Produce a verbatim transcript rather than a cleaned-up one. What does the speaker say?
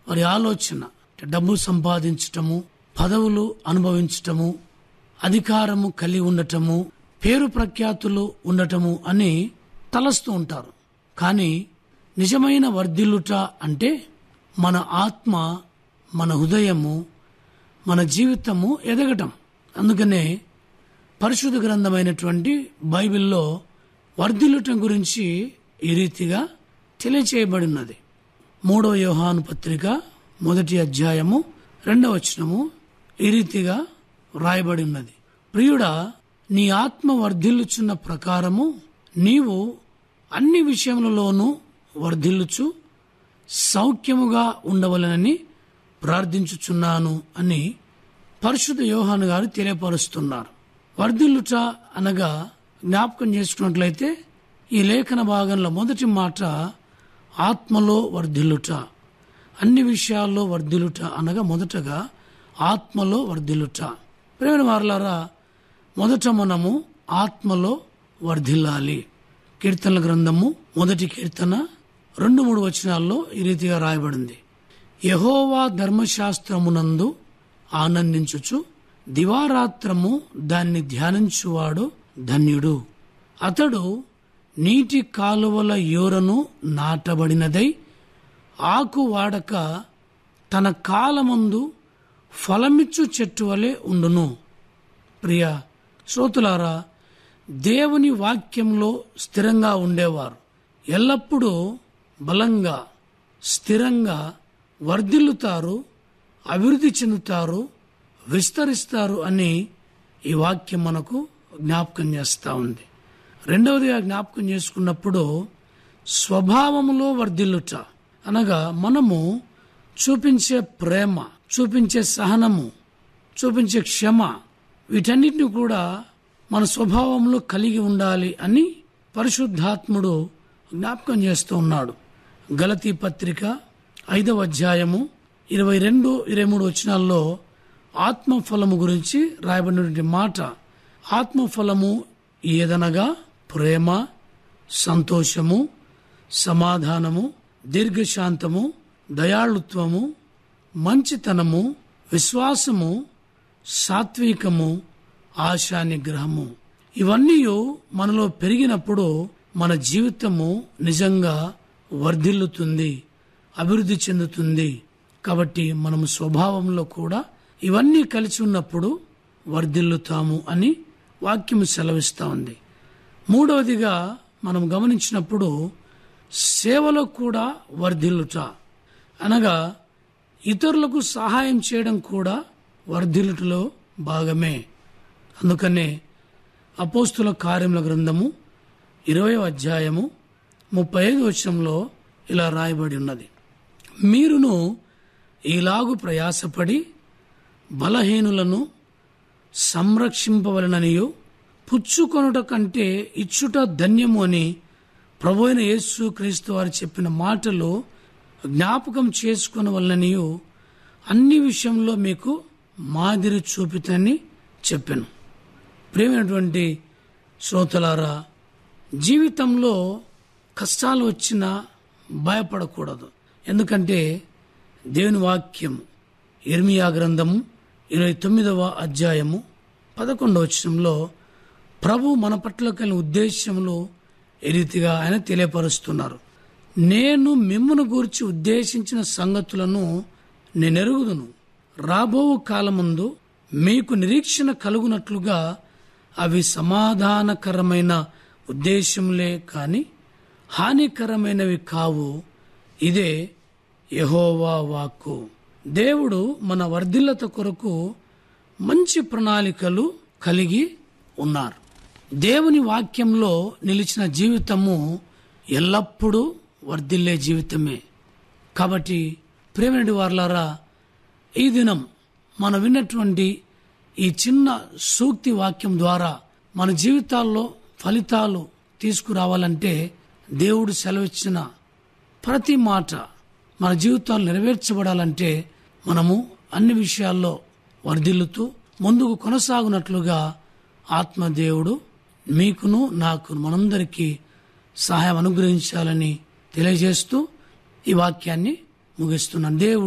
వారి ఆలోచన డబ్బు సంపాదించటము, పదవులు అనుభవించటము, అధికారము కలిగి ఉండటము, పేరు ప్రఖ్యాతులు ఉండటము అని తలస్తూ ఉంటారు. కానీ నిజమైన వర్ధిల్లుట అంటే మన ఆత్మ, మన హృదయము, మన జీవితము ఎదగటం. అందుకనే పరిశుద్ధ గ్రంథమైనటువంటి బైబిల్లో వర్ధిల్లుటం గురించి ఈ రీతిగా తెలియచేయబడినది. మూడో యోహాను పత్రిక మొదటి అధ్యాయము రెండవ వచనము ఈ రీతిగా రాయబడి ఉన్నది. ప్రియుడా, నీ ఆత్మ వర్ధిల్లుచున్న ప్రకారము నీవు అన్ని విషయములలోనూ వర్ధిల్లుచు సౌఖ్యముగా ఉండవలనని ప్రార్థించుచున్నాను అని పరిశుద్ధ యోహాను గారు తెలియపరుస్తున్నారు. వర్ధిల్లుట అనగా జ్ఞాపకం చేసుకున్నట్లయితే ఈ లేఖన భాగంలో మొదటి మాట ఆత్మలో వర్ధిల్లుట, అన్ని విషయాల్లో వర్ధిల్లుట అనగా మొదటగా ఆత్మలో వర్ధిల్లుట. ప్రియమైన వారలారా, మొదట మనము ఆత్మలో వర్ధిల్లాలి. కీర్తనల గ్రంథము మొదటి కీర్తన రెండు మూడు వచనాల్లో ఈ రీతిగా రాయబడింది. యెహోవా ధర్మశాస్త్రమునందు ఆనందించుచు దివారాత్రము దాన్ని ధ్యానించువాడు ధన్యుడు. అతడు నీటి కాలువల యోరను నాటబడినదై ఆకు వాడక తన కాలమందు ఫలమిచ్చు చెట్టు వలె ఉండును. ప్రియ శ్రోతులారా, దేవుని వాక్యంలో స్థిరంగా ఉండేవారు ఎల్లప్పుడూ బలంగా, స్థిరంగా వర్ధిల్లుతారు, అభివృద్ధి చెందుతారు, విస్తరిస్తారు అని ఈ వాక్యం మనకు జ్ఞాపకం చేస్తూ ఉంది. రెండవదిగా జ్ఞాపకం చేసుకున్నప్పుడు స్వభావములో వర్ధిల్లుట అనగా మనము చూపించే ప్రేమ, చూపించే సహనము, చూపించే క్షమ, వీటన్నిటిని కూడా మన స్వభావంలో కలిగి ఉండాలి అని పరిశుద్ధాత్ముడు జ్ఞాపకం చేస్తూ ఉన్నాడు. గలతీ పత్రిక ఐదవ అధ్యాయము ఇరవై రెండు ఇరవై మూడు వచనాల్లో ఆత్మఫలము గురించి రాయబడినటువంటి మాట, ఆత్మఫలము ఏదనగా ప్రేమ, సంతోషము, సమాధానము, దీర్ఘశాంతము, దయాళుత్వము, మంచితనము, విశ్వాసము, సాత్వికము, ఆశా నిగ్రహము. ఇవన్నీ మనలో పెరిగినప్పుడు మన జీవితము నిజంగా వర్ధిల్లుతుంది, అభివృద్ధి చెందుతుంది. కాబట్టి మనము స్వభావంలో కూడా ఇవన్నీ కలిసి ఉన్నప్పుడు వర్ధిల్లుతాము అని వాక్యము సెలవిస్తా ఉంది. మూడవదిగా మనం గమనించినప్పుడు సేవలో కూడా వర్ధిల్లుట అనగా ఇతరులకు సహాయం చేయడం కూడా వర్ధిల్లుటలో భాగమే. అందుకనే అపోస్తుల కార్యముల గ్రంథము ఇరవయో అధ్యాయము ముప్పై ఐదు వచనంలో ఇలా రాయబడి ఉన్నది, మీరును ఈలాగు ప్రయాసపడి బలహీనులను సంరక్షింపవలననియు పుచ్చుకొనుట కంటే ఇచ్చుట ధన్యము అని ప్రభువైన యేసు క్రీస్తు వారు చెప్పిన మాటలు జ్ఞాపకం చేసుకొనవలననియు అన్ని విషయంలో మీకు మాదిరి చూపితని చెప్పాను. ప్రియమైనటువంటి శ్రోతలారా, జీవితంలో కష్టాలు వచ్చినా భయపడకూడదు. ఎందుకంటే దేవుని వాక్యం ఇర్మియా గ్రంథము ఇరవై తొమ్మిదవ అధ్యాయము పదకొండవ వచనంలో ప్రభు మన పట్ల కలిగిన ఉద్దేశములు ఈ రీతిగా ఆయన తెలియపరుస్తున్నారు. నేను మిమ్మును గూర్చి ఉద్దేశించిన సంగతులను నేనెరుగుదును, రాబో కాలమందు మీకు నిరీక్షణ కలుగునట్లుగా అవి సమాధానకరమైన ఉద్దేశములే కాని హానికరమైనవి కావు. ఇదే యెహోవా వాక్కు. దేవుడు మన వర్ధిల్లత కొరకు మంచి ప్రణాళికలు కలిగి ఉన్నారు. దేవుని వాక్యంలో నిలిచిన జీవితము ఎల్లప్పుడూ వర్ధిల్లే జీవితమే. కాబట్టి ప్రేమటి వారలారా, ఈ దినం మనం విన్నటువంటి ఈ చిన్న సూక్తి వాక్యం ద్వారా మన జీవితాల్లో ఫలితాలు తీసుకురావాలంటే దేవుడు సెలవిచ్చిన ప్రతి మాట మన జీవితాలు నెరవేర్చబడాలంటే మనము అన్ని విషయాల్లో వర్ధిల్లుతూ ముందుకు కొనసాగునట్లుగా ఆత్మదేవుడు మీకును నాకు మనందరికీ సహాయం అనుగ్రహించాలని తెలియజేస్తూ ఈ వాక్యాన్ని ముగిస్తున్నాను. దేవుడు